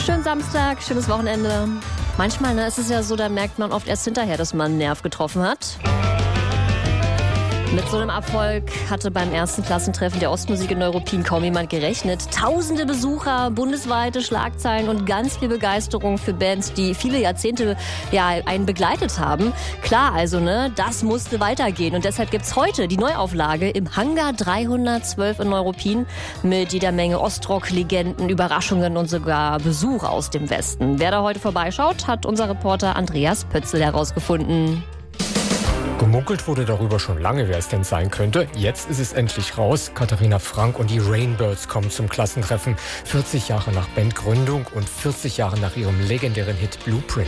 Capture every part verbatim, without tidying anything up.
Schönen Samstag, schönes Wochenende. Manchmal ne, ist es ja so, da merkt man oft erst hinterher, dass man einen Nerv getroffen hat. Mit so einem Erfolg hatte beim ersten Klassentreffen der Ostmusik in Neuruppin kaum jemand gerechnet. Tausende Besucher, bundesweite Schlagzeilen und ganz viel Begeisterung für Bands, die viele Jahrzehnte ja, einen begleitet haben. Klar also, ne, das musste weitergehen. Und deshalb gibt's heute die Neuauflage im Hangar dreihundertzwölf in Neuruppin mit jeder Menge Ostrock-Legenden, Überraschungen und sogar Besuch aus dem Westen. Wer da heute vorbeischaut, hat unser Reporter Andreas Pötzl herausgefunden. Gemunkelt wurde darüber schon lange, wer es denn sein könnte. Jetzt ist es endlich raus. Katharina Frank und die Rainbirds kommen zum Klassentreffen. vierzig Jahre nach Bandgründung und vierzig Jahre nach ihrem legendären Hit Blueprint.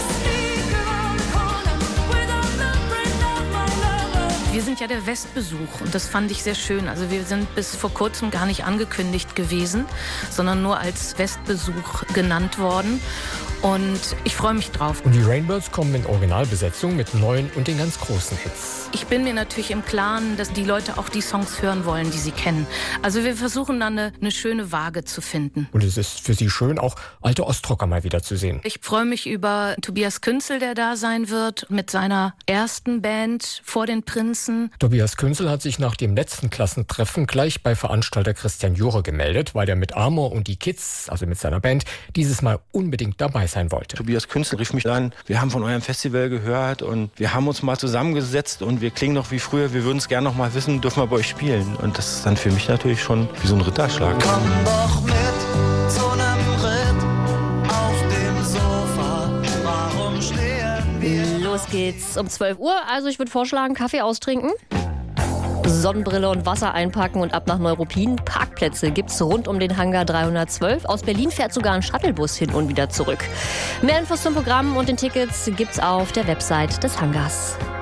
Wir sind ja der Westbesuch und das fand ich sehr schön. Also wir sind bis vor kurzem gar nicht angekündigt gewesen, sondern nur als Westbesuch genannt worden. Und ich freue mich drauf. Und die Rainbirds kommen in Originalbesetzung mit neuen und den ganz großen Hits. Ich bin mir natürlich im Klaren, dass die Leute auch die Songs hören wollen, die sie kennen. Also wir versuchen dann eine, eine schöne Waage zu finden. Und es ist für sie schön, auch alte Ostrocker mal wieder zu sehen. Ich freue mich über Tobias Künzel, der da sein wird, mit seiner ersten Band Vor den Prinzen. Tobias Künzel hat sich nach dem letzten Klassentreffen gleich bei Veranstalter Christian Jure gemeldet, weil er mit Amor und die Kids, also mit seiner Band, dieses Mal unbedingt dabei sein wollte. Tobias Künzel rief mich an, wir haben von eurem Festival gehört und wir haben uns mal zusammengesetzt und wir klingen noch wie früher, wir würden es gerne noch mal wissen, dürfen wir bei euch spielen. Und das ist dann für mich natürlich schon wie so ein Ritterschlag. Komm doch mit zu einem Ritt auf dem Sofa, warum stehen wir? Los geht's um zwölf Uhr, also ich würde vorschlagen, Kaffee austrinken. Sonnenbrille und Wasser einpacken und ab nach Neuruppin. Parkplätze gibt's rund um den Hangar dreihundertzwölf. Aus Berlin fährt sogar ein Shuttlebus hin und wieder zurück. Mehr Infos zum Programm und den Tickets gibt's auf der Website des Hangars.